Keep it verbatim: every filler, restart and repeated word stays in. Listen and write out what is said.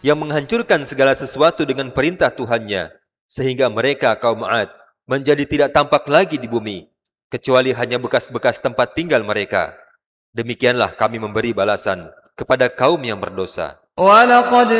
yang menghancurkan segala sesuatu dengan perintah Tuhannya, sehingga mereka kaum 'Ad menjadi tidak tampak lagi di bumi, kecuali hanya bekas-bekas tempat tinggal mereka. Demikianlah kami memberi balasan kepada kaum yang berdosa. وَلَقَدْ